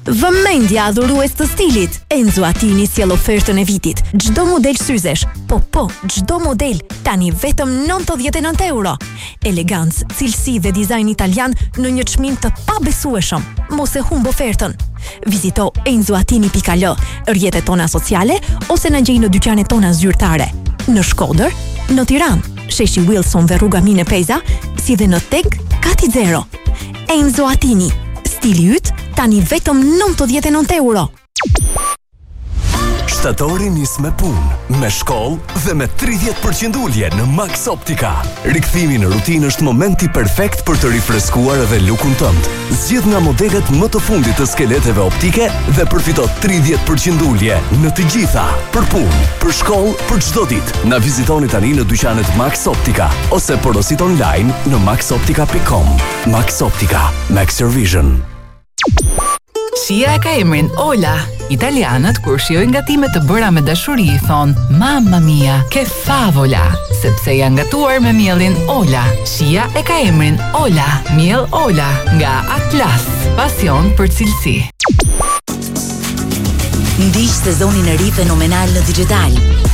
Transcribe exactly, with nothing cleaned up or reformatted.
Vëmendja adhurues të stilit. Enzo Attini sjell ofertën e vitit. Çdo model syzesh, po po, çdo model tani vetëm nëntëdhjetë e nëntë euro. Elegancë, cilësi dhe dizajn italian në një çmim të pabesueshëm. Mos e humb ofertën. Vizito enzo attini pikë al, rrjetet tona sociale ose na gjej në dyqanet tona zyrtare. Në Shkodër, në Tiranë, sheshi Wilson dhe rruga Mine Peza, si dhe në Teg Kati Zero. Enzo Attini, stili yt tani vetëm nëntëdhjetë e nëntë euro. Shtatori nis me punë, me shkollë dhe me tridhjetë përqind ulje në Max Optica. Rikthimi në rutinë është momenti perfekt për të rifreskuar edhe lukun tënd. Zgjidh nga modelet më të fundit të skeleteve optike dhe përfito tridhjetë përqind ulje në të gjitha. Për punë, për shkollë, për çdo ditë. Na vizitoni tani në dyqanet Max Optica ose porosit online në max optica dot com. Max Optica, Max Your Vision. Shia e ka emrin Ola. Italianët kur shijojnë gatime të bëra me dashuri i thon Mamma mia, che favola, sepse janë gatuar me mielin Ola. Shia e ka emrin Ola, miell Ola nga Atlas, pasion për cilësi. Ndiq sezonin e ri fenomenal në digital.